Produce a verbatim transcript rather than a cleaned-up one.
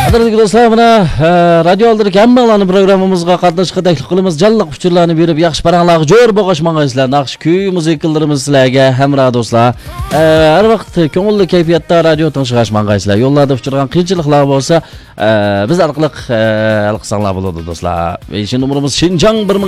Qadrli do'stlar, mana radio oldirib hammalarni programmamizga qatnashishga taklif qilamiz. Jalliq uchurlarni berib, yaxshi paranglarga jo'r bo'g'ashmangizlar. Naqsh kuy musiqalarimiz sizlarga hamroh do'stlar. Har vaqt ko'ngilli kayfiyatda radio tinglashmangizlar. Yo'llarda uchragan qiyinchiliklar bo'lsa, biz orqali hal qilsanglar bo'ladi do'stlar. Ve şimdi numaramiz Şinjan bir